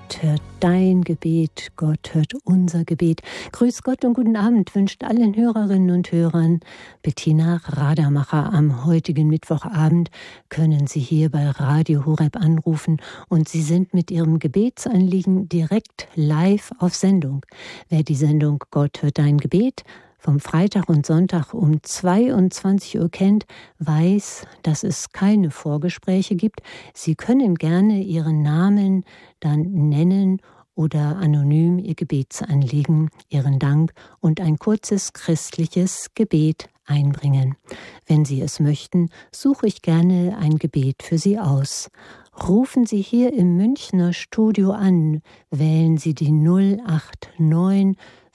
Gott hört dein Gebet, Gott hört unser Gebet. Grüß Gott und guten Abend wünscht allen Hörerinnen und Hörern Bettina Radermacher. Am heutigen Mittwochabend können Sie hier bei Radio Horeb anrufen und Sie sind mit Ihrem Gebetsanliegen direkt live auf Sendung. Wer die Sendung Gott hört dein Gebet vom Freitag und Sonntag um 22 Uhr kennt, weiß, dass es keine Vorgespräche gibt. Sie können gerne Ihren Namen dann nennen oder anonym Ihr Gebetsanliegen, Ihren Dank und ein kurzes christliches Gebet einbringen. Wenn Sie es möchten, suche ich gerne ein Gebet für Sie aus. Rufen Sie hier im Münchner Studio an, wählen Sie die 089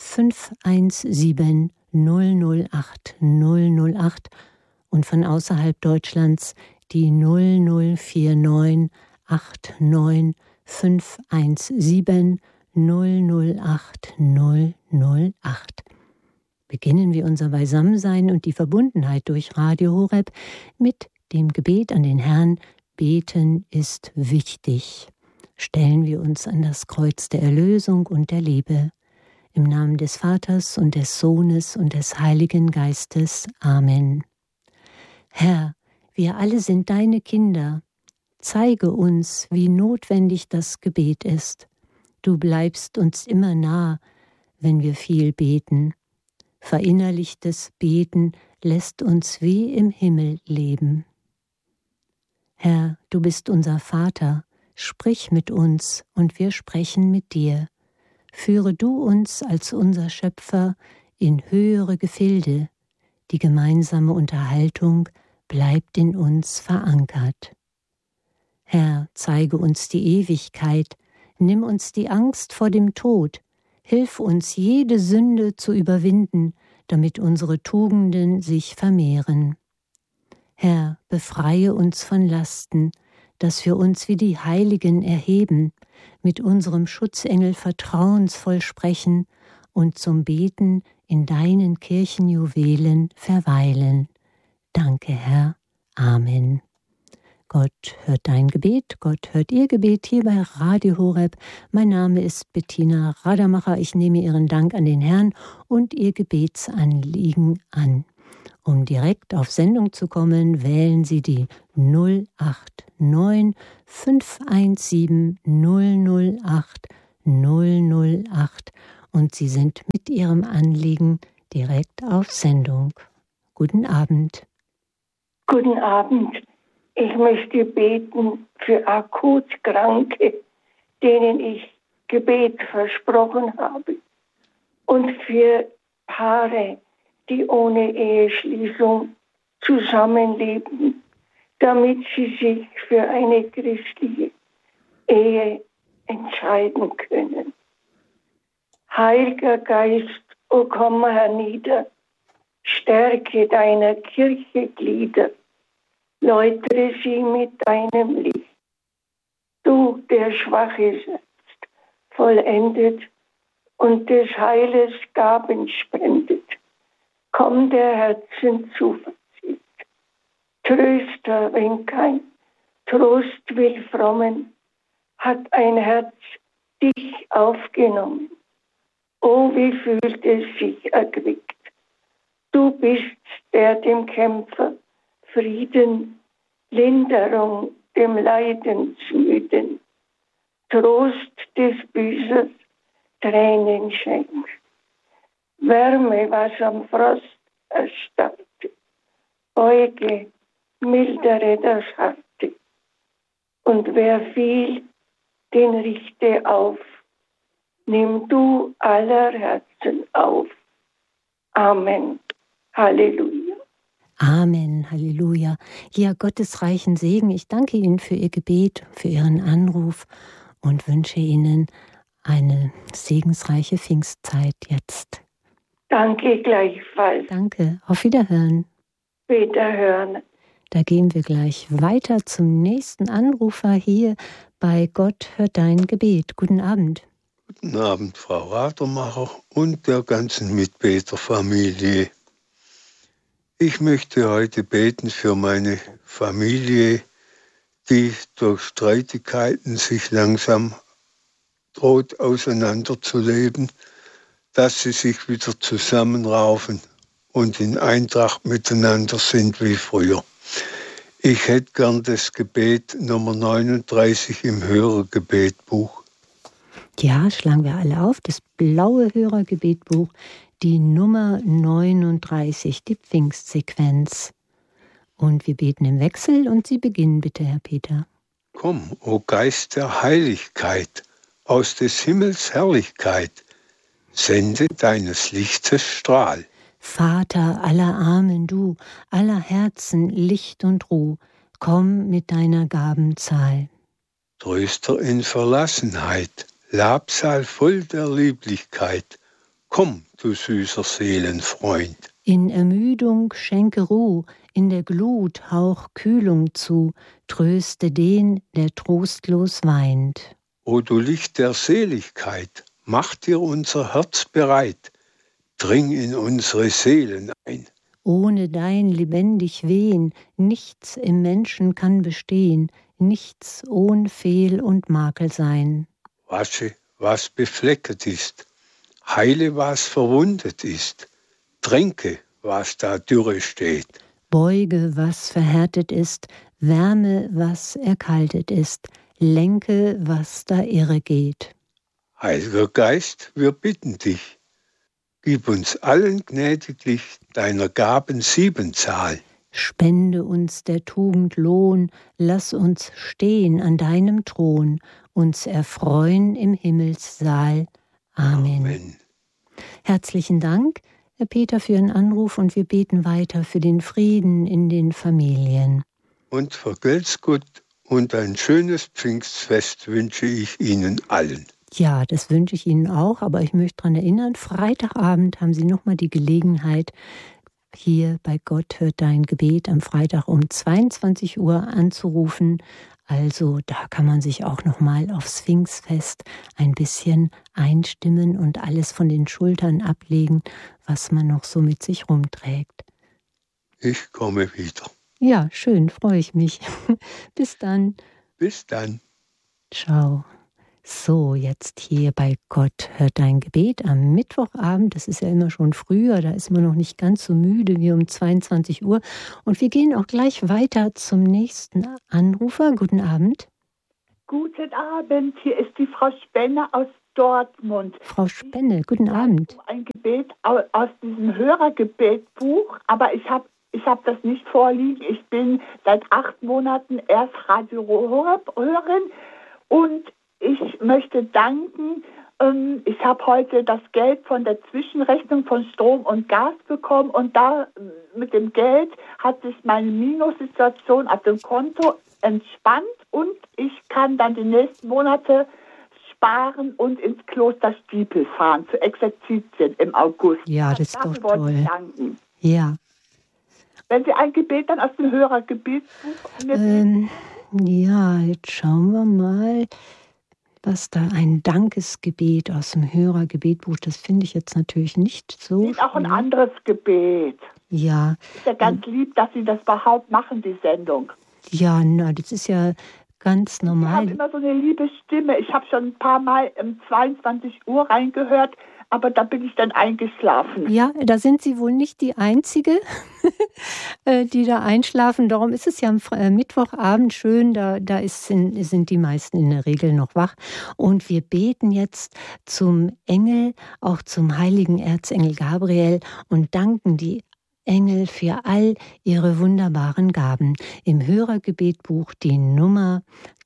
517 008 008 und von außerhalb Deutschlands die 0049 89 517 008 008. Beginnen wir unser Beisammensein und die Verbundenheit durch Radio Horeb mit dem Gebet an den Herrn. Beten ist wichtig. Stellen wir uns an das Kreuz der Erlösung und der Liebe. Im Namen des Vaters und des Sohnes und des Heiligen Geistes. Amen. Herr, wir alle sind deine Kinder. Zeige uns, wie notwendig das Gebet ist. Du bleibst uns immer nah, wenn wir viel beten. Verinnerlichtes Beten lässt uns wie im Himmel leben. Herr, du bist unser Vater, sprich mit uns und wir sprechen mit dir. Führe du uns als unser Schöpfer in höhere Gefilde. Die gemeinsame Unterhaltung bleibt in uns verankert. Herr, zeige uns die Ewigkeit, nimm uns die Angst vor dem Tod, hilf uns, jede Sünde zu überwinden, damit unsere Tugenden sich vermehren. Herr, befreie uns von Lasten, dass wir uns wie die Heiligen erheben, mit unserem Schutzengel vertrauensvoll sprechen und zum Beten in deinen Kirchenjuwelen verweilen. Danke, Herr. Amen. Gott hört dein Gebet, Gott hört Ihr Gebet hier bei Radio Horeb. Mein Name ist Bettina Radermacher. Ich nehme Ihren Dank an den Herrn und Ihr Gebetsanliegen an. Um direkt auf Sendung zu kommen, wählen Sie die 089 517 008 008 und Sie sind mit Ihrem Anliegen direkt auf Sendung. Guten Abend. Guten Abend. Ich möchte beten für akut Kranke, denen ich Gebet versprochen habe, und für Paare, die ohne Eheschließung zusammenleben, damit sie sich für eine christliche Ehe entscheiden können. Heiliger Geist, o komm hernieder, stärke deiner Kirche Glieder, läutere sie mit deinem Licht. Du, der Schwache setzt, vollendet und des Heiles Gaben spendet, komm der Herzen Zuversicht. Tröster, wenn kein Trost will frommen, hat ein Herz dich aufgenommen. Oh, wie fühlt es sich erquickt. Du bist, der dem Kämpfer Frieden, Linderung dem Leidensmüden, Trost des Büßers, Tränen schenkt. Wärme, was am Frost erstarrte, beuge, mildere das Harte. Und wer fiel, den richte auf, nimm du aller Herzen auf. Amen. Halleluja. Amen, Halleluja. Ja, Gottes reichen Segen. Ich danke Ihnen für Ihr Gebet, für Ihren Anruf und wünsche Ihnen eine segensreiche Pfingstzeit jetzt. Danke gleichfalls. Danke, auf Wiederhören. Wiederhören. Da gehen wir gleich weiter zum nächsten Anrufer hier bei Gott hört dein Gebet. Guten Abend. Guten Abend, Frau Radermacher und der ganzen Mitbeterfamilie. Ich möchte heute beten für meine Familie, die durch Streitigkeiten sich langsam droht auseinanderzuleben, dass sie sich wieder zusammenraufen und in Eintracht miteinander sind wie früher. Ich hätte gern das Gebet Nummer 39 im Hörergebetbuch. Ja, schlagen wir alle auf, das blaue Hörergebetbuch, die Nummer 39, die Pfingstsequenz. Und wir beten im Wechsel und Sie beginnen bitte, Herr Peter. Komm, o Geist der Heiligkeit, aus des Himmels Herrlichkeit, sende deines Lichtes Strahl. Vater aller Armen du, aller Herzen Licht und Ruh, komm mit deiner Gabenzahl. Tröster in Verlassenheit, Labsal voll der Lieblichkeit, komm, du süßer Seelenfreund. In Ermüdung schenke Ruh, in der Glut hauch Kühlung zu, tröste den, der trostlos weint. O du Licht der Seligkeit, mach dir unser Herz bereit, dring in unsere Seelen ein. Ohne dein lebendig Wehen, nichts im Menschen kann bestehen, nichts ohn Fehl und Makel sein. Wasche, was beflecket ist, heile, was verwundet ist, tränke, was da dürre steht. Beuge, was verhärtet ist, wärme, was erkaltet ist, lenke, was da irre geht. Heiliger Geist, wir bitten dich, gib uns allen gnädiglich deiner Gaben Siebenzahl. Spende uns der Tugend Lohn, lass uns stehen an deinem Thron, uns erfreuen im Himmelssaal. Amen. Herzlichen Dank, Herr Peter, für Ihren Anruf und wir beten weiter für den Frieden in den Familien. Und vergelt's Gott und ein schönes Pfingstfest wünsche ich Ihnen allen. Ja, das wünsche ich Ihnen auch, aber ich möchte daran erinnern, Freitagabend haben Sie nochmal die Gelegenheit, hier bei Gott hört dein Gebet am Freitag um 22 Uhr anzurufen. Also da kann man sich auch nochmal aufs Pfingstfest ein bisschen einstimmen und alles von den Schultern ablegen, was man noch so mit sich rumträgt. Ich komme wieder. Ja, schön, freue ich mich. Bis dann. Bis dann. Ciao. So, jetzt hier bei Gott hört dein Gebet am Mittwochabend. Das ist ja immer schon früher, da ist man noch nicht ganz so müde wie um 22 Uhr. Und wir gehen auch gleich weiter zum nächsten Anrufer. Guten Abend. Guten Abend, hier ist die Frau Spenne aus Dortmund. Frau Spenne, guten Abend. Ein Gebet aus diesem Hörergebetbuch, aber ich habe das nicht vorliegen. Ich bin seit 8 Monaten erst Radio-Hörerin und ich möchte danken. Ich habe heute das Geld von der Zwischenrechnung von Strom und Gas bekommen und da mit dem Geld hat sich meine Minussituation auf dem Konto entspannt und ich kann dann die nächsten Monate sparen und ins Kloster Stiepel fahren zu Exerzitien im August. Ja, das ist doch wollte toll. ich danken. Ja. Wenn Sie ein Gebet dann aus dem Hörergebetbuch ja, jetzt schauen wir mal, was da ein Dankesgebet aus dem Hörergebetbuch, das finde ich jetzt natürlich nicht so. Ist auch ein anderes Gebet. Ja. Ist ja ganz lieb, dass Sie das überhaupt machen, die Sendung. Ja, na, das ist ja ganz normal. Ich habe immer so eine liebe Stimme. Ich habe schon ein paar Mal um 22 Uhr reingehört, aber da bin ich dann eingeschlafen. Ja, da sind Sie wohl nicht die Einzige, die da einschlafen. Darum ist es ja am Mittwochabend schön, da sind die meisten in der Regel noch wach. Und wir beten jetzt zum Engel, auch zum heiligen Erzengel Gabriel und danken die Engel für all ihre wunderbaren Gaben. Im Hörergebetbuch die Nummer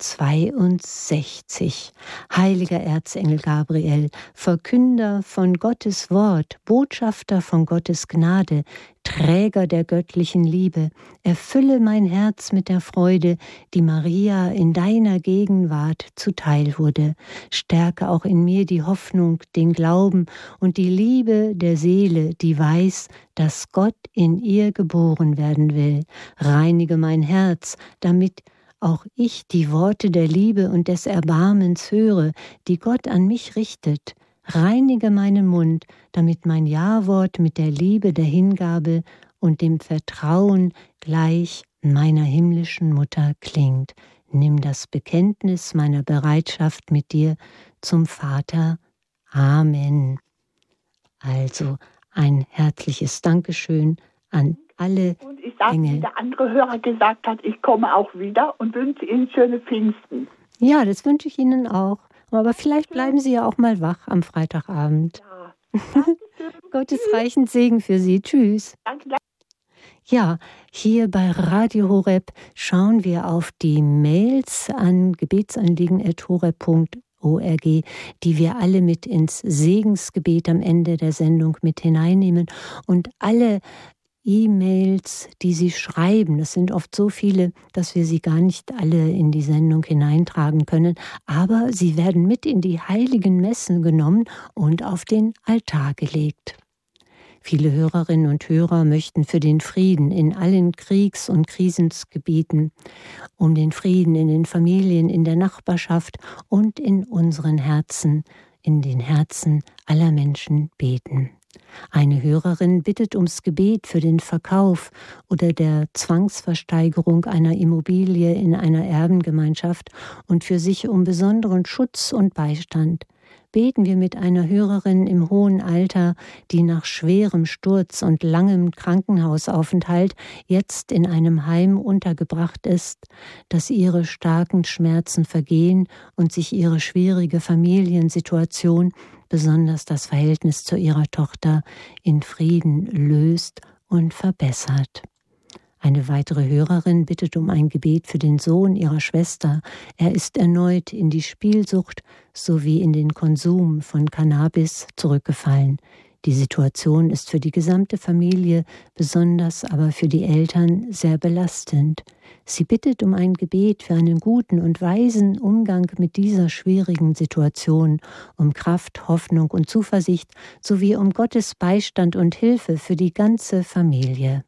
62. Heiliger Erzengel Gabriel, Verkünder von Gottes Wort, Botschafter von Gottes Gnade, Träger der göttlichen Liebe, erfülle mein Herz mit der Freude, die Maria in deiner Gegenwart zuteil wurde. Stärke auch in mir die Hoffnung, den Glauben und die Liebe der Seele, die weiß, dass Gott in ihr geboren werden will. Reinige mein Herz, damit auch ich die Worte der Liebe und des Erbarmens höre, die Gott an mich richtet. Reinige meinen Mund, damit mein Ja-Wort mit der Liebe der Hingabe und dem Vertrauen gleich meiner himmlischen Mutter klingt. Nimm das Bekenntnis meiner Bereitschaft mit dir zum Vater. Amen. Also ein herzliches Dankeschön an alle Und ich sage, Engel. wie der andere Hörer gesagt hat, ich komme auch wieder und wünsche Ihnen schöne Pfingsten. Ja, das wünsche ich Ihnen auch. Aber vielleicht bleiben Sie ja auch mal wach am Freitagabend. Ja. Dankeschön. Gottes reichen Segen für Sie. Tschüss. Danke. Ja, hier bei Radio Horeb schauen wir auf die Mails an gebetsanliegen@horeb.org, die wir alle mit ins Segensgebet am Ende der Sendung mit hineinnehmen. Und alle E-Mails, die Sie schreiben, das sind oft so viele, dass wir sie gar nicht alle in die Sendung hineintragen können, aber sie werden mit in die heiligen Messen genommen und auf den Altar gelegt. Viele Hörerinnen und Hörer möchten für den Frieden in allen Kriegs- und Krisensgebieten, um den Frieden in den Familien, in der Nachbarschaft und in unseren Herzen, in den Herzen aller Menschen beten. Eine Hörerin bittet ums Gebet für den Verkauf oder der Zwangsversteigerung einer Immobilie in einer Erbengemeinschaft und für sich um besonderen Schutz und Beistand. Beten wir mit einer Hörerin im hohen Alter, die nach schwerem Sturz und langem Krankenhausaufenthalt jetzt in einem Heim untergebracht ist, dass ihre starken Schmerzen vergehen und sich ihre schwierige Familiensituation, besonders das Verhältnis zu ihrer Tochter, in Frieden löst und verbessert. Eine weitere Hörerin bittet um ein Gebet für den Sohn ihrer Schwester. Er ist erneut in die Spielsucht sowie in den Konsum von Cannabis zurückgefallen. Die Situation ist für die gesamte Familie, besonders aber für die Eltern, sehr belastend. Sie bittet um ein Gebet für einen guten und weisen Umgang mit dieser schwierigen Situation, um Kraft, Hoffnung und Zuversicht sowie um Gottes Beistand und Hilfe für die ganze Familie.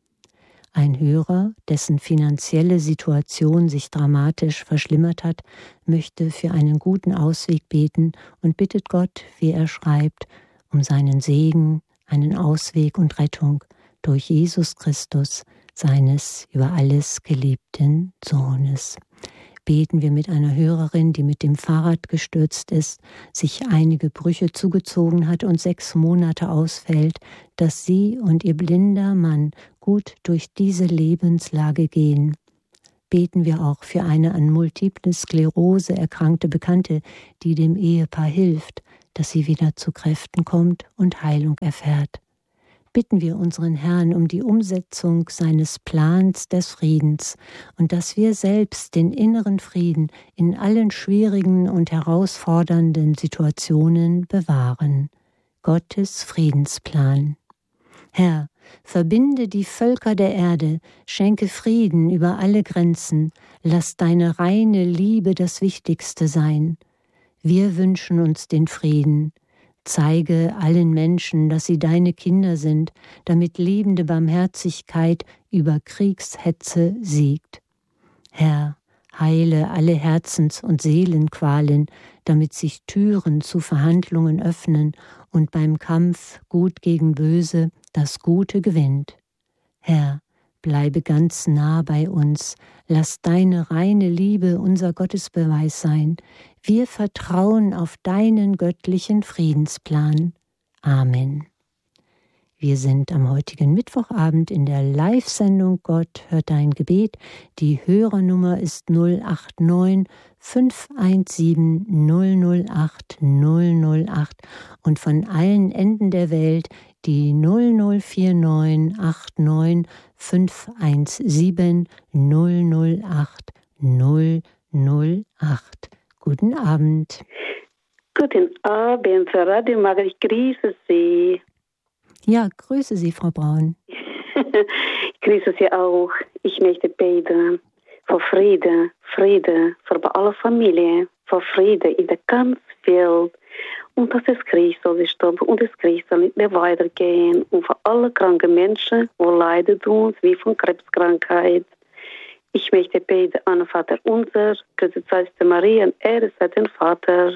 Ein Hörer, dessen finanzielle Situation sich dramatisch verschlimmert hat, möchte für einen guten Ausweg beten und bittet Gott, wie er schreibt, um seinen Segen, einen Ausweg und Rettung durch Jesus Christus, seines über alles geliebten Sohnes. Beten wir mit einer Hörerin, die mit dem Fahrrad gestürzt ist, sich einige Brüche zugezogen hat und 6 Monate ausfällt, dass sie und ihr blinder Mann gut durch diese Lebenslage gehen. Beten wir auch für eine an Multiple Sklerose erkrankte Bekannte, die dem Ehepaar hilft, dass sie wieder zu Kräften kommt und Heilung erfährt. Bitten wir unseren Herrn um die Umsetzung seines Plans des Friedens und dass wir selbst den inneren Frieden in allen schwierigen und herausfordernden Situationen bewahren. Gottes Friedensplan. Herr, verbinde die Völker der Erde, schenke Frieden über alle Grenzen, lass deine reine Liebe das Wichtigste sein. Wir wünschen uns den Frieden. Zeige allen Menschen, dass sie deine Kinder sind, damit liebende Barmherzigkeit über Kriegshetze siegt. Herr, heile alle Herzens- und Seelenqualen, damit sich Türen zu Verhandlungen öffnen und beim Kampf Gut gegen Böse das Gute gewinnt. Herr, bleibe ganz nah bei uns, lass deine reine Liebe unser Gottesbeweis sein. Wir vertrauen auf deinen göttlichen Friedensplan. Amen. Wir sind am heutigen Mittwochabend in der Live-Sendung Gott hört dein Gebet. Die Hörernummer ist 089 517 008 008 und von allen Enden der Welt die 0049 89 517 008 008. Guten Abend. Guten Abend, Radio Maria, ich grüße Sie. Ja, grüße Sie, Frau Braun. Ich grüße Sie auch. Ich möchte beten für Friede für alle Familien, für Friede in der ganzen Welt. Und dass das Krieg soll stoppen und das Krieg soll nicht mehr weitergehen. Und für alle kranken Menschen, die leiden tun, wie von Krebskrankheit. Ich möchte beten an Vater unser, Grüße Maria, und Ehre sei den Vater.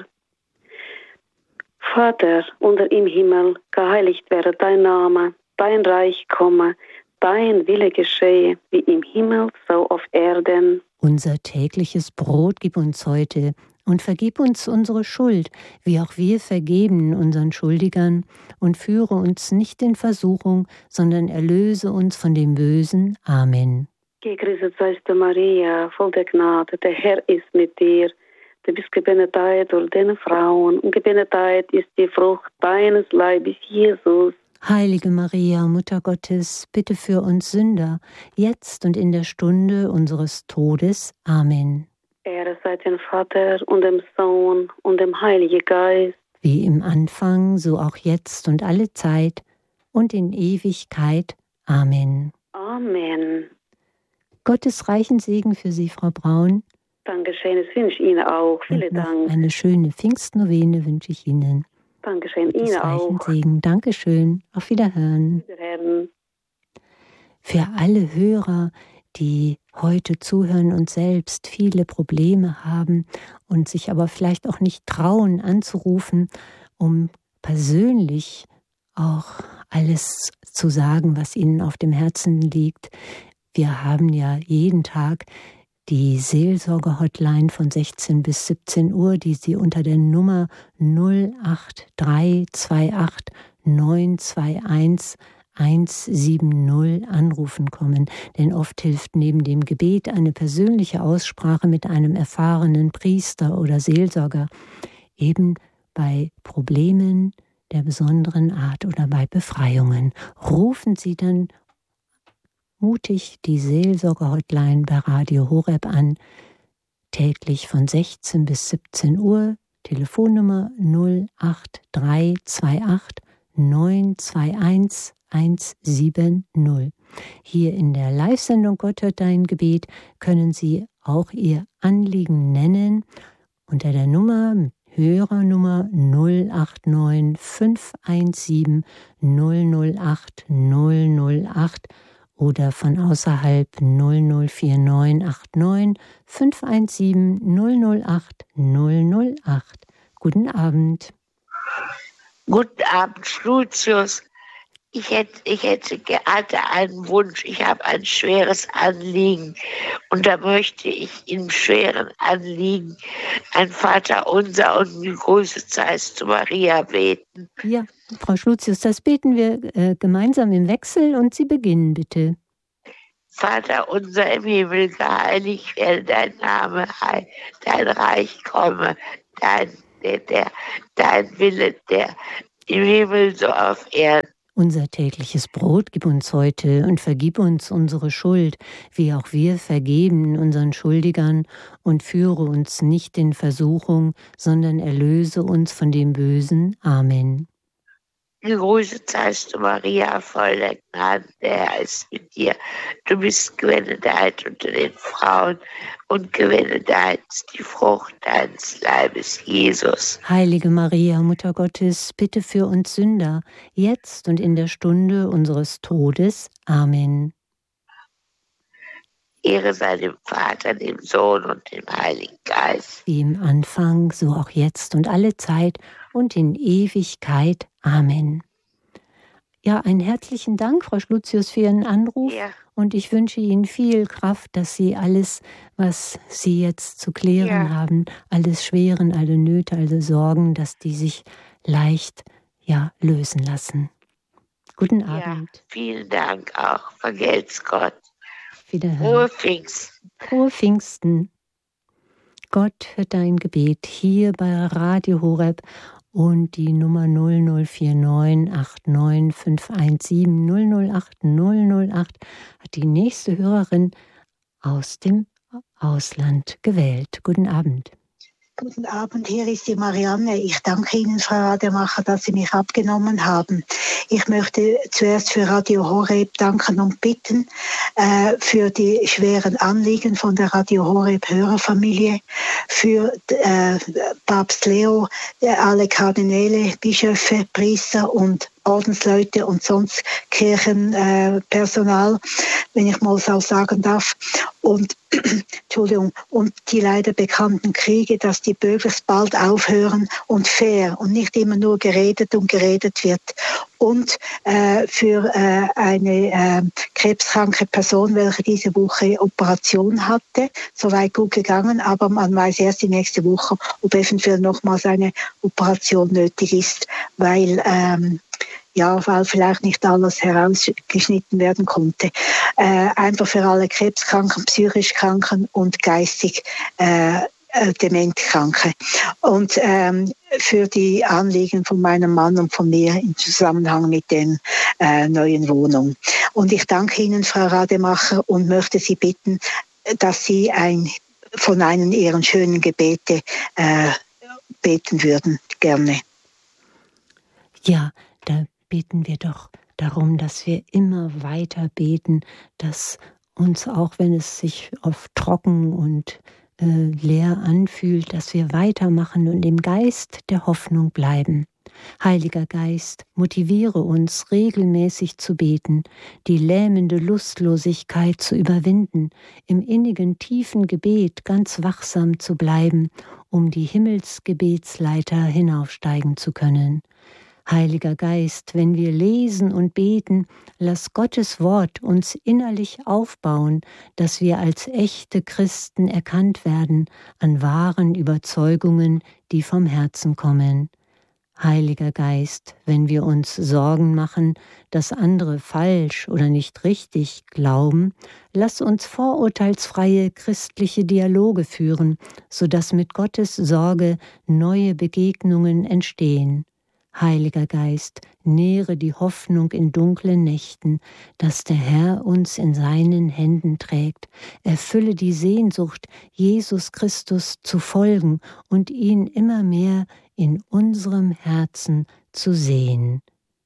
Vater, unter im Himmel, geheiligt werde dein Name, dein Reich komme, dein Wille geschehe, wie im Himmel, so auf Erden. Unser tägliches Brot gib uns heute und vergib uns unsere Schuld, wie auch wir vergeben unseren Schuldigern, und führe uns nicht in Versuchung, sondern erlöse uns von dem Bösen. Amen. Gegrüßet seist du, Maria, voll der Gnade, der Herr ist mit dir. Du bist gebenedeit durch deine Frauen, und gebenedeit ist die Frucht deines Leibes, Jesus. Heilige Maria, Mutter Gottes, bitte für uns Sünder, jetzt und in der Stunde unseres Todes. Amen. Ehre sei dem Vater und dem Sohn und dem Heiligen Geist. Wie im Anfang, so auch jetzt und alle Zeit und in Ewigkeit. Amen. Amen. Gottes reichen Segen für Sie, Frau Braun. Dankeschön, das wünsche ich Ihnen auch. Vielen Dank. Eine schöne Pfingstnovene wünsche ich Ihnen. Dankeschön, Ihnen auch. Segen. Dankeschön. Auf Wiederhören. Wiederhören. Für alle Hörer, die heute zuhören und selbst viele Probleme haben und sich aber vielleicht auch nicht trauen anzurufen, um persönlich auch alles zu sagen, was ihnen auf dem Herzen liegt. Wir haben ja jeden Tag die Seelsorge-Hotline von 16 bis 17 Uhr, die Sie unter der Nummer 08328 921 170 anrufen kommen. Denn oft hilft neben dem Gebet eine persönliche Aussprache mit einem erfahrenen Priester oder Seelsorger, eben bei Problemen der besonderen Art oder bei Befreiungen. Rufen Sie dann mutig die Seelsorge-Hotline bei Radio Horeb an, täglich von 16 bis 17 Uhr, Telefonnummer 08328 921 170. Hier in der Live-Sendung Gott hört dein Gebet können Sie auch Ihr Anliegen nennen unter der Hörernummer 089 517 008 008 oder von außerhalb 004989 517 008 008. Guten Abend. Guten Abend, Lucius. Ich hätte einen Wunsch. Ich habe ein schweres Anliegen und da möchte ich im schweren Anliegen ein Vaterunser und eine Grüße seist zu Maria beten. Ja, Frau Schluzius, das beten wir gemeinsam im Wechsel und Sie beginnen bitte. Vater unser im Himmel, geheiligt werde dein Name, dein Reich komme, dein Wille, der im Himmel so auf Erden. Unser tägliches Brot gib uns heute und vergib uns unsere Schuld, wie auch wir vergeben unseren Schuldigern, und führe uns nicht in Versuchung, sondern erlöse uns von dem Bösen. Amen. Gegrüßet seist du, Maria, voll der Gnade, der Herr ist mit dir. Du bist gebenedeit unter den Frauen und gebenedeit ist die Frucht deines Leibes, Jesus. Heilige Maria, Mutter Gottes, bitte für uns Sünder, jetzt und in der Stunde unseres Todes. Amen. Ehre sei dem Vater, dem Sohn und dem Heiligen Geist. Wie im Anfang, so auch jetzt und alle Zeit und in Ewigkeit. Amen. Ja, einen herzlichen Dank, Frau Schluzius, für Ihren Anruf. Ja. Und ich wünsche Ihnen viel Kraft, dass Sie alles, was Sie jetzt zu klären haben, alles Schweren, alle Nöte, alle Sorgen, dass die sich leicht lösen lassen. Guten Abend. Ja, vielen Dank auch. Vergelt's Gott. Wiederhören. Frohe Pfingsten. Frohe Pfingsten. Gott hört dein Gebet hier bei Radio Horeb und die Nummer 0049 89 517 008 008 hat die nächste Hörerin aus dem Ausland gewählt. Guten Abend. Guten Abend, hier ist die Marianne. Ich danke Ihnen, Frau Rademacher, dass Sie mich abgenommen haben. Ich möchte zuerst für Radio Horeb danken und bitten für die schweren Anliegen von der Radio Horeb Hörerfamilie, für Papst Leo, alle Kardinäle, Bischöfe, Priester und Ordensleute und sonst Kirchenpersonal, wenn ich mal so sagen darf. Und Entschuldigung, und die leider bekannten Kriege, dass die möglichst bald aufhören und fair und nicht immer nur geredet wird. Und für eine krebskranke Person, welche diese Woche Operation hatte, soweit gut gegangen, aber man weiß erst die nächste Woche, ob eventuell nochmals eine Operation nötig ist, weil vielleicht nicht alles herausgeschnitten werden konnte. Einfach für alle Krebskranken, psychisch Kranken und geistig Dementkranke. Und für die Anliegen von meinem Mann und von mir im Zusammenhang mit den neuen Wohnungen. Und ich danke Ihnen, Frau Rademacher, und möchte Sie bitten, dass Sie von einem Ihren schönen Gebete beten würden. Gerne. Ja, da beten wir doch darum, dass wir immer weiter beten, dass uns, auch wenn es sich oft trocken und leer anfühlt, dass wir weitermachen und im Geist der Hoffnung bleiben. Heiliger Geist, motiviere uns, regelmäßig zu beten, die lähmende Lustlosigkeit zu überwinden, im innigen, tiefen Gebet ganz wachsam zu bleiben, um die Himmelsgebetsleiter hinaufsteigen zu können. Heiliger Geist, wenn wir lesen und beten, lass Gottes Wort uns innerlich aufbauen, dass wir als echte Christen erkannt werden an wahren Überzeugungen, die vom Herzen kommen. Heiliger Geist, wenn wir uns Sorgen machen, dass andere falsch oder nicht richtig glauben, lass uns vorurteilsfreie christliche Dialoge führen, sodass mit Gottes Sorge neue Begegnungen entstehen. Heiliger Geist, nähre die Hoffnung in dunklen Nächten, dass der Herr uns in seinen Händen trägt. Erfülle die Sehnsucht, Jesus Christus zu folgen und ihn immer mehr in unserem Herzen zu sehen.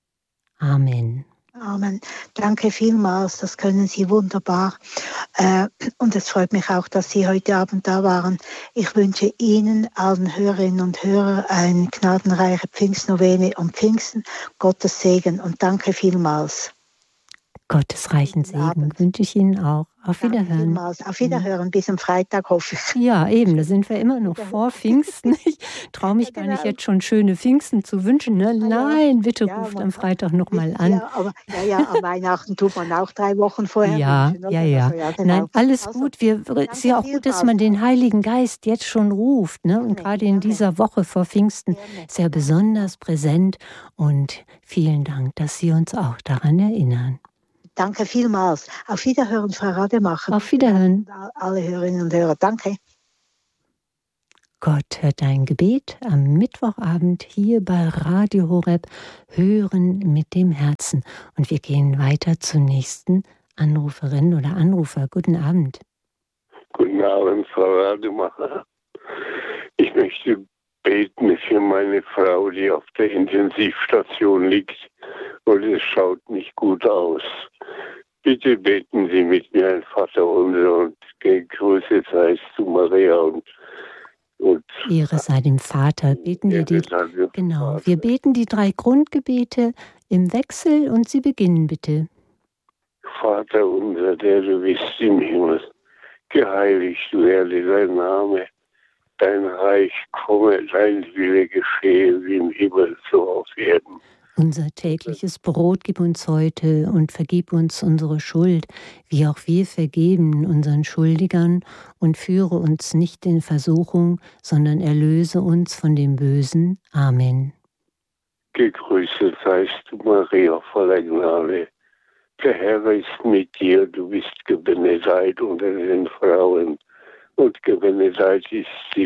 Amen. Amen. Danke vielmals, das können Sie wunderbar. Und es freut mich auch, dass Sie heute Abend da waren. Ich wünsche Ihnen, allen Hörerinnen und Hörern, eine gnadenreiche Pfingstnovene und Pfingsten, Gottes Segen und danke vielmals. Gottes reichen Segen wünsche ich Ihnen auch. Auf Wiederhören. Auf Wiederhören, bis am Freitag, hoffe ich. Ja, eben, da sind wir immer noch vor Pfingsten. Ich traue mich gar nicht, jetzt schon schöne Pfingsten zu wünschen. Ne? Nein, bitte ruft am Freitag nochmal an. Ja, aber an Weihnachten tut man auch 3 Wochen vorher wünschen. Ja. Genau. Nein, alles gut. Es ist ja auch gut, dass man den Heiligen Geist jetzt schon ruft. Ne? Und gerade in dieser Woche vor Pfingsten ist er besonders präsent. Und vielen Dank, dass Sie uns auch daran erinnern. Danke vielmals. Auf Wiederhören, Frau Rademacher. Auf Wiederhören. Alle Hörerinnen und Hörer, danke. Gott hört dein Gebet am Mittwochabend hier bei Radio Horeb, Hören mit dem Herzen. Und wir gehen weiter zur nächsten Anruferin oder Anrufer. Guten Abend. Guten Abend, Frau Rademacher. Ich möchte beten für meine Frau, die auf der Intensivstation liegt. Und es schaut nicht gut aus. Bitte beten Sie mit mir, ein Vater unser, und gegrüßet seist du, Maria, und Ehre sei dem Vater. Beten wir wir beten die 3 Grundgebete im Wechsel und Sie beginnen bitte. Vater unser, der du bist im Himmel, geheiligt werde dein Name, dein Reich komme, dein Wille geschehe, wie im Himmel, so auf Erden. Unser tägliches Brot gib uns heute und vergib uns unsere Schuld, wie auch wir vergeben unseren Schuldigern, und führe uns nicht in Versuchung, sondern erlöse uns von dem Bösen. Amen. Gegrüßet seist du, Maria, voller Gnade. Der Herr ist mit dir, du bist gebenedeit unter den Frauen, und gebenedeit ist die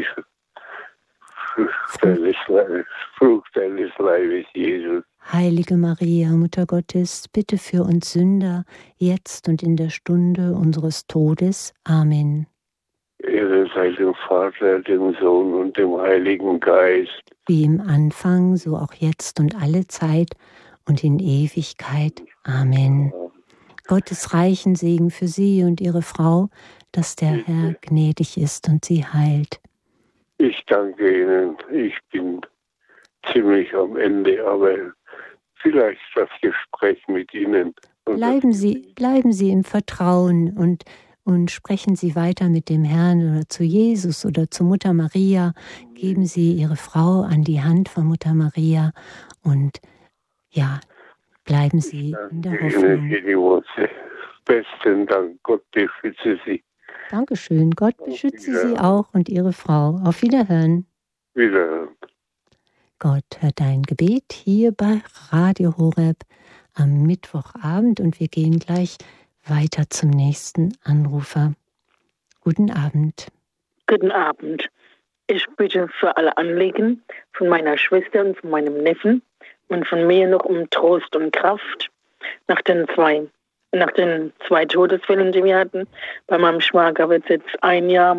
Frucht deines Leibes, Jesus. Heilige Maria, Mutter Gottes, bitte für uns Sünder, jetzt und in der Stunde unseres Todes. Amen. Ehre sei dem Vater, dem Sohn und dem Heiligen Geist. Wie im Anfang, so auch jetzt und alle Zeit und in Ewigkeit. Amen. Gottes reichen Segen für Sie und Ihre Frau, dass der Herr gnädig ist und Sie heilt. Ich danke Ihnen. Ich bin ziemlich am Ende, aber vielleicht das Gespräch mit Ihnen. Bleiben Sie im Vertrauen und sprechen Sie weiter mit dem Herrn oder zu Jesus oder zu Mutter Maria. Geben Sie Ihre Frau an die Hand von Mutter Maria und ja, bleiben Sie in der Hoffnung. Besten Dank, Gott beschütze Sie. Dankeschön, Gott beschütze Sie auch und Ihre Frau. Auf Wiederhören. Wiederhören. Gott hört dein Gebet hier bei Radio Horeb am Mittwochabend und wir gehen gleich weiter zum nächsten Anrufer. Guten Abend. Guten Abend. Ich bitte für alle Anliegen von meiner Schwester und von meinem Neffen und von mir noch um Trost und Kraft nach den zwei Todesfällen, die wir hatten. Bei meinem Schwager wird es jetzt 1 Jahr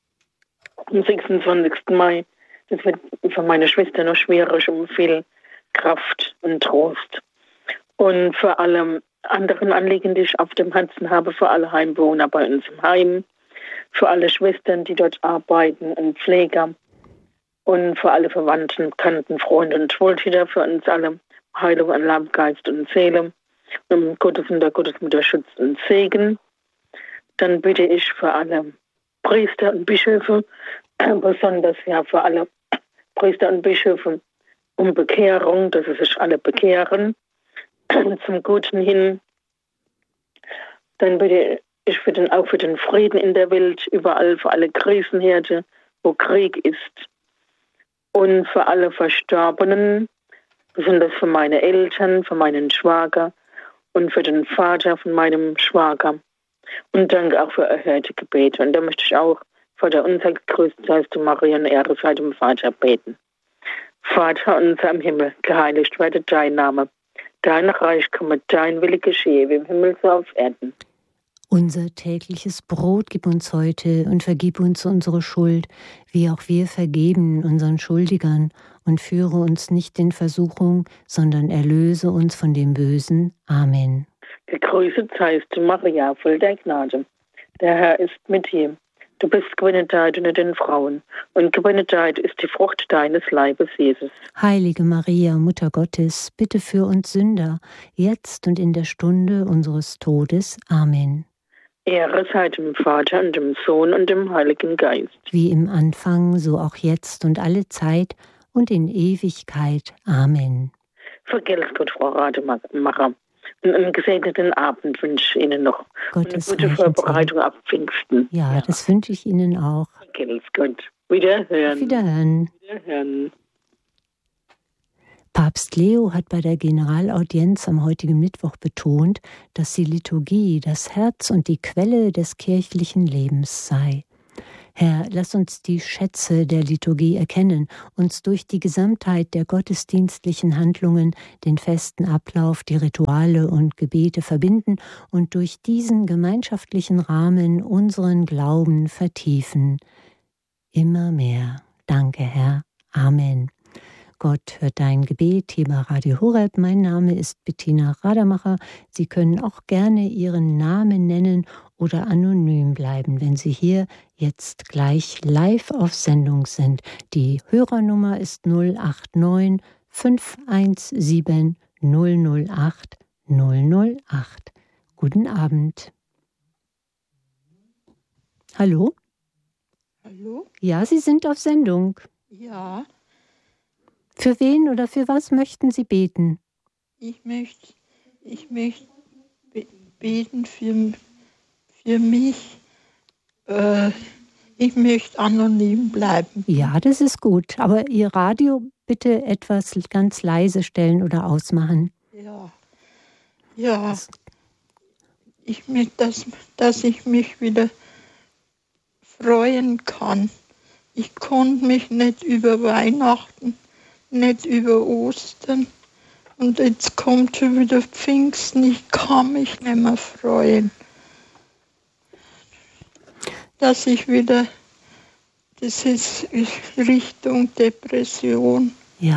am 26. Mai. Das wird für meine Schwester noch schwierig, um viel Kraft und Trost. Und für alle anderen Anliegen, die ich auf dem Herzen habe, für alle Heimbewohner bei uns im Heim, für alle Schwestern, die dort arbeiten und Pfleger und für alle Verwandten, Bekannten, Freunde und Wohltäter, für uns alle Heilung an Leib, Geist und Seele, um Gottes und der Gottesmutter Schutz und Segen. Dann bitte ich für alle Priester und Bischöfe, besonders ja für alle Priester und Bischöfe um Bekehrung, dass sie sich alle bekehren zum Guten hin. Dann bitte ich auch für den Frieden in der Welt, überall für alle Krisenherde, wo Krieg ist. Und für alle Verstorbenen, besonders für meine Eltern, für meinen Schwager und für den Vater von meinem Schwager. Und danke auch für erhörte Gebete. Und da möchte ich auch vor der unsergrößten seist du Maria und Ehre sei dem Vater beten. Vater unser im Himmel, geheiligt werde dein Name. Dein Reich komme, dein Wille geschehe, wie im Himmel so auf Erden. Unser tägliches Brot gib uns heute und vergib uns unsere Schuld, wie auch wir vergeben unseren Schuldigern. Und führe uns nicht in Versuchung, sondern erlöse uns von dem Bösen. Amen. Gegrüßet seist du, Maria, voll der Gnade. Der Herr ist mit dir. Du bist gebenedeit unter den Frauen, und gebenedeit ist die Frucht deines Leibes, Jesus. Heilige Maria, Mutter Gottes, bitte für uns Sünder, jetzt und in der Stunde unseres Todes. Amen. Ehre sei dem Vater und dem Sohn und dem Heiligen Geist. Wie im Anfang, so auch jetzt und alle Zeit und in Ewigkeit. Amen. Vergelt's Gott, Frau Rademacher. Und einen gesegneten Abend wünsche ich Ihnen noch. Gottes und eine gute Vorbereitung ab Pfingsten. Ja, das wünsche ich Ihnen auch. Vergelt's Gott. Wiederhören. Auf Wiederhören. Wiederhören. Papst Leo hat bei der Generalaudienz am heutigen Mittwoch betont, dass die Liturgie das Herz und die Quelle des kirchlichen Lebens sei. Herr, lass uns die Schätze der Liturgie erkennen, uns durch die Gesamtheit der gottesdienstlichen Handlungen, den festen Ablauf, die Rituale und Gebete verbinden und durch diesen gemeinschaftlichen Rahmen unseren Glauben vertiefen. Immer mehr. Danke, Herr. Amen. Gott hört dein Gebet hier bei Radio Horeb. Mein Name ist Bettina Rademacher. Sie können auch gerne Ihren Namen nennen oder anonym bleiben, wenn Sie hier jetzt gleich live auf Sendung sind. Die Hörernummer ist 089 517 008 008. Guten Abend. Hallo? Hallo? Ja, Sie sind auf Sendung. Ja. Für wen oder für was möchten Sie beten? Ich möchte beten für mich. Ich möchte anonym bleiben. Ja, das ist gut. Aber Ihr Radio bitte etwas ganz leise stellen oder ausmachen. Ja. Ich möchte, dass ich mich wieder freuen kann. Ich konnte mich nicht über Weihnachten, nicht über Ostern. Und jetzt kommt schon wieder Pfingsten. Ich kann mich nicht mehr freuen. Dass ich wieder, das ist Richtung Depression. Ja,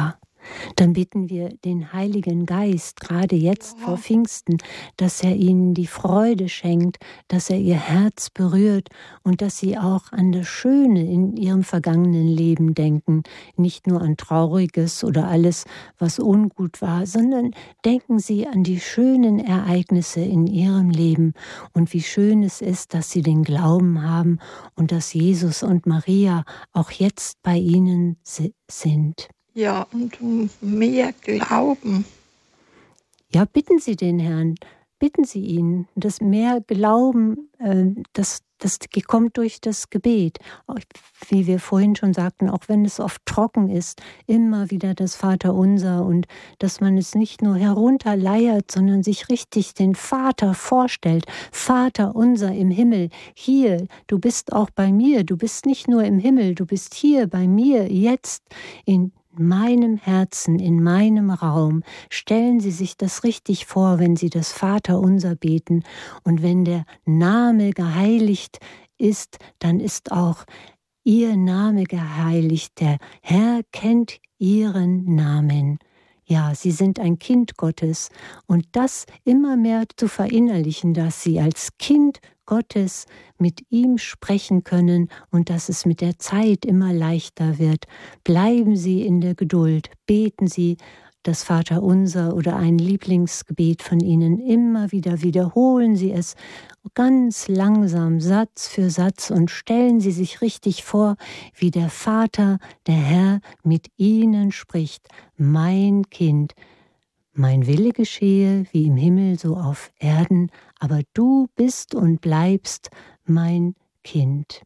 Dann bitten wir den Heiligen Geist, gerade jetzt vor Pfingsten, dass er ihnen die Freude schenkt, dass er ihr Herz berührt und dass sie auch an das Schöne in ihrem vergangenen Leben denken. Nicht nur an Trauriges oder alles, was ungut war, sondern denken sie an die schönen Ereignisse in ihrem Leben und wie schön es ist, dass sie den Glauben haben und dass Jesus und Maria auch jetzt bei ihnen sind. Ja, und um mehr Glauben. Ja, bitten Sie den Herrn, bitten Sie ihn, das mehr Glauben, das kommt durch das Gebet. Wie wir vorhin schon sagten, auch wenn es oft trocken ist, immer wieder das Vaterunser und dass man es nicht nur herunterleiert, sondern sich richtig den Vater vorstellt. Vater unser im Himmel, hier, du bist auch bei mir, du bist nicht nur im Himmel, du bist hier bei mir, jetzt in meinem Herzen, in meinem Raum. Stellen Sie sich das richtig vor, wenn Sie das Vaterunser beten. Und wenn der Name geheiligt ist, dann ist auch Ihr Name geheiligt. Der Herr kennt Ihren Namen. Ja, Sie sind ein Kind Gottes. Und das immer mehr zu verinnerlichen, dass Sie als Kind Gottes mit ihm sprechen können und dass es mit der Zeit immer leichter wird. Bleiben Sie in der Geduld, beten Sie das Vaterunser oder ein Lieblingsgebet von Ihnen immer wieder, wiederholen Sie es ganz langsam, Satz für Satz und stellen Sie sich richtig vor, wie der Vater, der Herr mit Ihnen spricht. Mein Kind, mein Wille geschehe wie im Himmel so auf Erden, aber du bist und bleibst mein Kind.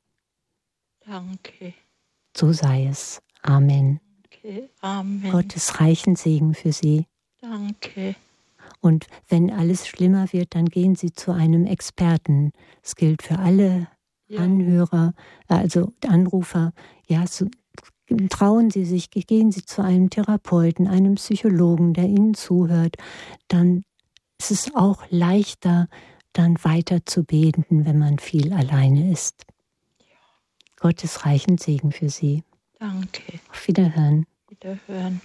Danke. So sei es. Amen. Danke. Amen. Gottes reichen Segen für Sie. Danke. Und wenn alles schlimmer wird, dann gehen Sie zu einem Experten. Es gilt für alle Anhörer, also Anrufer. Ja, trauen Sie sich, gehen Sie zu einem Therapeuten, einem Psychologen, der Ihnen zuhört. Dann ist es auch leichter, dann weiter zu beten, wenn man viel alleine ist. Ja. Gottes reichen Segen für Sie. Danke. Auf Wiederhören. Wiederhören.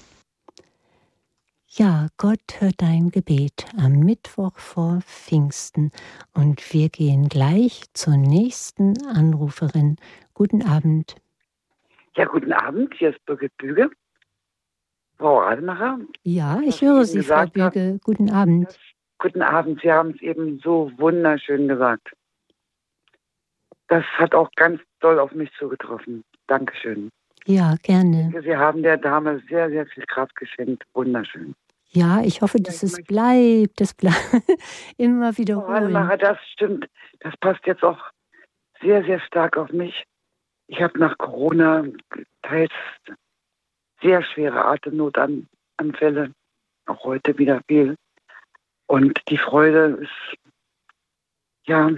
Ja, Gott hört dein Gebet am Mittwoch vor Pfingsten. Und wir gehen gleich zur nächsten Anruferin. Guten Abend. Ja, guten Abend. Hier ist Birgit Büge. Frau Rademacher. Ja, ich höre Sie, Frau Büge. Guten Abend. Guten Abend. Sie haben es eben so wunderschön gesagt. Das hat auch ganz doll auf mich zugetroffen. Dankeschön. Ja, gerne. Sie haben der Dame sehr, sehr viel Kraft geschenkt. Wunderschön. Ja, ich hoffe, dass es bleibt. Das bleibt immer wiederholen. Rademacher, das stimmt. Das passt jetzt auch sehr, sehr stark auf mich. Ich habe nach Corona teils sehr schwere Atemnotanfälle, auch heute wieder viel. Und die Freude ist ja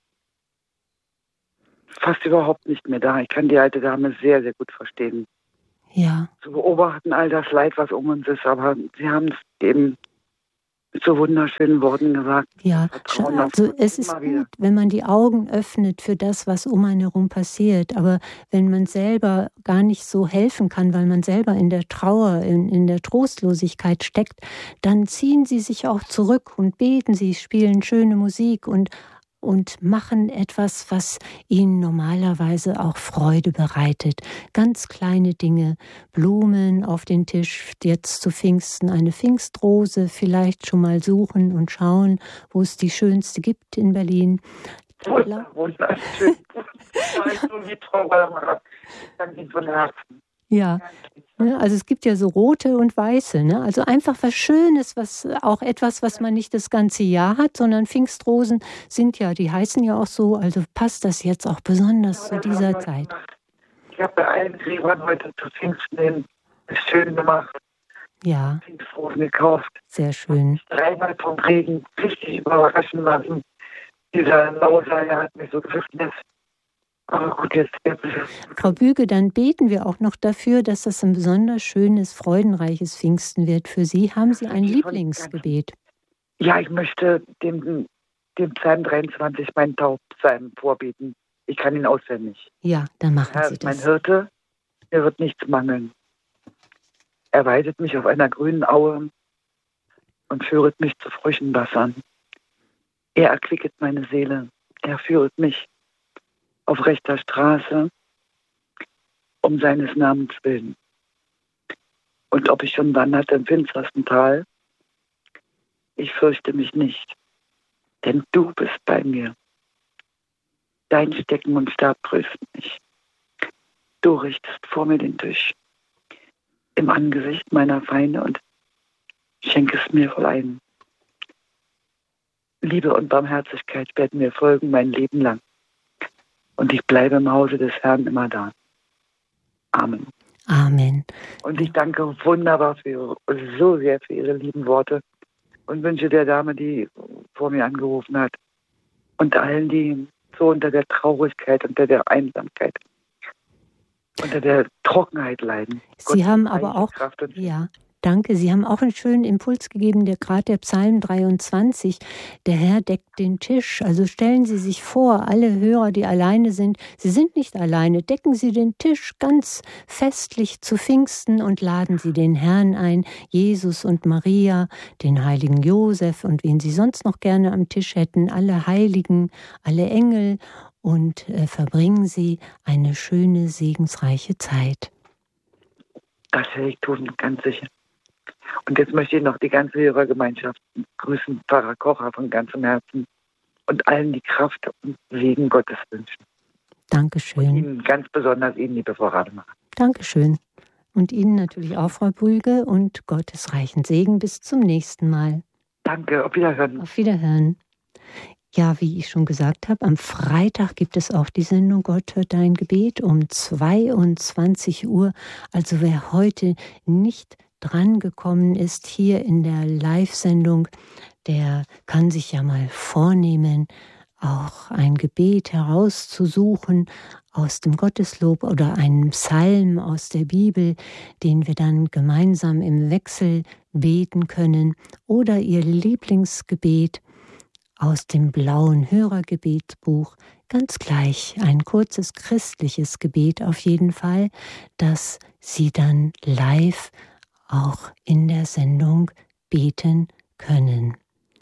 fast überhaupt nicht mehr da. Ich kann die alte Dame sehr, sehr gut verstehen. Ja. Zu beobachten all das Leid, was um uns ist, aber Sie haben es eben mit so wunderschönen Worten gesagt. Ja, also es ist gut, wenn man die Augen öffnet für das, was um einen herum passiert. Aber wenn man selber gar nicht so helfen kann, weil man selber in der Trauer, in der Trostlosigkeit steckt, dann ziehen Sie sich auch zurück und beten Sie, spielen schöne Musik und machen etwas, was ihnen normalerweise auch Freude bereitet. Ganz kleine Dinge, Blumen auf den Tisch, jetzt zu Pfingsten eine Pfingstrose vielleicht schon mal suchen und schauen, wo es die schönste gibt in Berlin. Wunderschön. Danke von Herzen. Ja, also es gibt ja so rote und weiße, ne? Also einfach was Schönes, was auch etwas, was man nicht das ganze Jahr hat, sondern Pfingstrosen sind ja, die heißen ja auch so, also passt das jetzt auch besonders zu dieser Zeit. Ich habe bei allen Gräbern heute zu Pfingsten hin, ist schön gemacht. Ja. Pfingstrosen gekauft. Sehr schön. Dreimal vom Regen richtig überraschen lassen. Dieser Lauser, der hat mich so gefressen. Aber gut, jetzt. Frau Büge, dann beten wir auch noch dafür, dass das ein besonders schönes, freudenreiches Pfingsten wird für Sie. Haben Sie ein Lieblingsgebet? Ja, ich möchte dem Psalm 23, meinen Taufpsalm, vorbeten. Ich kann ihn auswendig. Ja, dann machen Herr Sie ist das. mein Hirte, mir wird nichts mangeln. Er weidet mich auf einer grünen Aue und führet mich zu frischen Wassern. Er erquicket meine Seele. Er führet mich auf rechter Straße um seines Namens willen. Und ob ich schon wanderte im finstersten Tal, ich fürchte mich nicht, denn du bist bei mir. Dein Stecken und Stab trösten mich. Du richtest vor mir den Tisch im Angesicht meiner Feinde und schenkest mir voll ein. Liebe und Barmherzigkeit werden mir folgen mein Leben lang. Und ich bleibe im Hause des Herrn immer da. Amen. Amen. Und ich danke wunderbar so sehr für Ihre lieben Worte und wünsche der Dame, die vor mir angerufen hat, und allen, die so unter der Traurigkeit, unter der Einsamkeit, unter der Trockenheit leiden. Sie haben aber auch, danke, Sie haben auch einen schönen Impuls gegeben, gerade der Psalm 23. Der Herr deckt den Tisch. Also stellen Sie sich vor, alle Hörer, die alleine sind, Sie sind nicht alleine. Decken Sie den Tisch ganz festlich zu Pfingsten und laden Sie den Herrn ein, Jesus und Maria, den heiligen Josef und wen Sie sonst noch gerne am Tisch hätten, alle Heiligen, alle Engel, und verbringen Sie eine schöne, segensreiche Zeit. Das werde ich tun, ganz sicher. Und jetzt möchte ich noch die ganze Hörergemeinschaft grüßen, Pfarrer Kocher von ganzem Herzen und allen die Kraft und Segen Gottes wünschen. Dankeschön. Und Ihnen, ganz besonders Ihnen, liebe Frau Rademacher. Dankeschön. Und Ihnen natürlich auch, Frau Brügge, und Gottes reichen Segen. Bis zum nächsten Mal. Danke, auf Wiederhören. Auf Wiederhören. Ja, wie ich schon gesagt habe, am Freitag gibt es auch die Sendung Gott hört dein Gebet um 22 Uhr. Also wer heute nicht dran gekommen ist hier in der Live-Sendung, der kann sich ja mal vornehmen, auch ein Gebet herauszusuchen aus dem Gotteslob oder einen Psalm aus der Bibel, den wir dann gemeinsam im Wechsel beten können, oder ihr Lieblingsgebet aus dem blauen Hörergebetsbuch, ganz gleich, ein kurzes christliches Gebet auf jeden Fall, das Sie dann live auch in der Sendung beten können.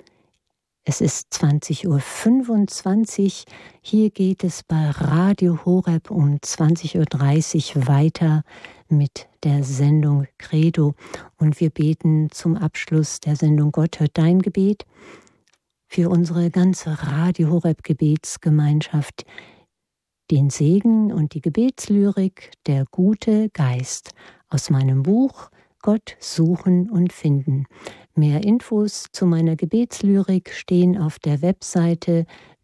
Es ist 20.25 Uhr. Hier geht es bei Radio Horeb um 20.30 Uhr weiter mit der Sendung Credo. Und wir beten zum Abschluss der Sendung Gott hört dein Gebet für unsere ganze Radio Horeb Gebetsgemeinschaft den Segen und die Gebetslyrik Der gute Geist aus meinem Buch Gott suchen und finden. Mehr Infos zu meiner Gebetslyrik stehen auf der Webseite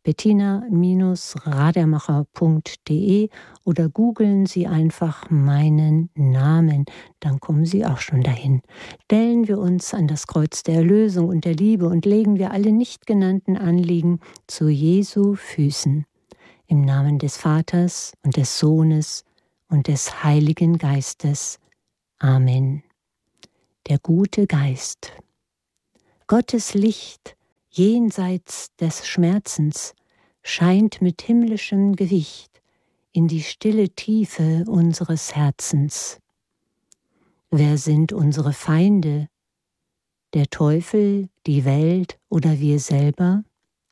bettina-radermacher.de oder googeln Sie einfach meinen Namen, dann kommen Sie auch schon dahin. Stellen wir uns an das Kreuz der Erlösung und der Liebe und legen wir alle nicht genannten Anliegen zu Jesu Füßen. Im Namen des Vaters und des Sohnes und des Heiligen Geistes. Amen. Der gute Geist. Gottes Licht jenseits des Schmerzens scheint mit himmlischem Gewicht in die stille Tiefe unseres Herzens. Wer sind unsere Feinde? Der Teufel, die Welt oder wir selber?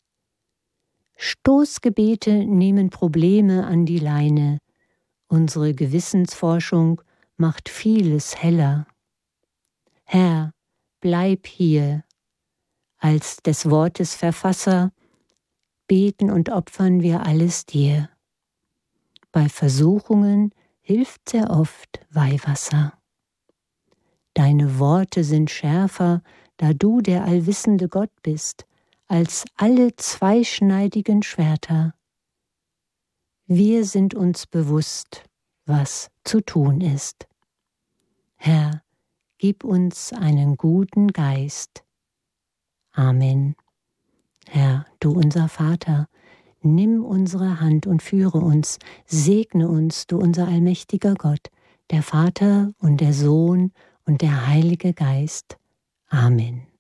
Stoßgebete nehmen Probleme an die Leine. Unsere Gewissensforschung macht vieles heller. Herr, bleib hier. Als des Wortes Verfasser beten und opfern wir alles dir. Bei Versuchungen hilft sehr oft Weihwasser. Deine Worte sind schärfer, da du der allwissende Gott bist, als alle zweischneidigen Schwerter. Wir sind uns bewusst, was zu tun ist. Herr, gib uns einen guten Geist. Amen. Herr, du unser Vater, nimm unsere Hand und führe uns, segne uns, du unser allmächtiger Gott, der Vater und der Sohn und der Heilige Geist. Amen.